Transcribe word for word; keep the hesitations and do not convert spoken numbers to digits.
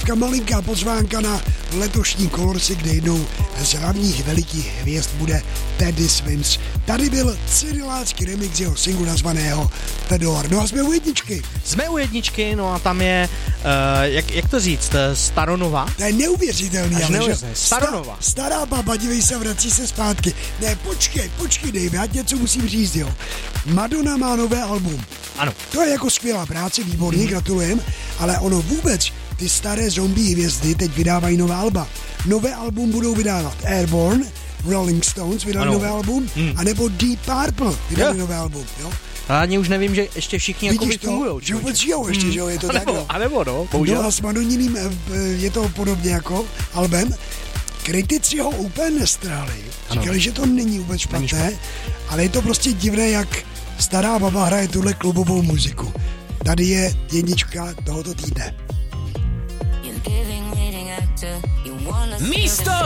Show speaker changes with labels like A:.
A: Malinká pozvánka na letošní Kolorsy, kde jednou z hlavních velikých hvězd bude Teddy Swims. Tady byl cyrilácký remix jeho singlu nazvaného Fedor. No a jsme u jedničky.
B: Jsme u jedničky, no a tam je, uh, jak, jak to říct, Staronova?
A: To je neuvěřitelný,
B: Až
A: ale
B: neuvěřitelný.
A: že?
B: Staronova.
A: Sta, stará baba, dívej se, vrací se zpátky. Ne, počkej, počkej, Dave, já něco musím říct, jo. Madonna má nové album.
B: Ano.
A: To je jako skvělá práce, výborně, mm. gratulujem, ale ono vůbec, ty staré zombie hvězdy teď vydávají nové alba. Nové album budou vydávat Airborne, Rolling Stones vydali nové album, mm. anebo Deep Purple vydali nové album, jo.
B: A ani už nevím, že ještě všichni jako fungujou.
A: Že vůbec žijou ještě, mm. že jo, je to
B: a
A: tak,
B: nebo,
A: no.
B: A nebo, no, bohužel.
A: No a s Madonniným je to podobně jako albem. Kritici ho úplně nestrhli. Říkali, že to není vůbec špatné, špatné, ale je to prostě divné, jak stará baba hraje tuhle klubovou muziku. Tady je jednička tohoto týdne.
C: Místo